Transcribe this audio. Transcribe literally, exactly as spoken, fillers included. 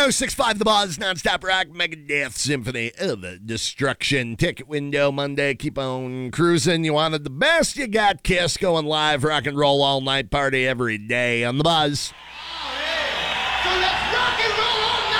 oh six five The Buzz, nonstop rock, Megadeth Symphony of Destruction. Ticket window Monday. Keep on cruising. You wanted the best, you got Kiss going live. Rock and roll all night, party every day on The Buzz. Oh, yeah. So let's rock and roll all night.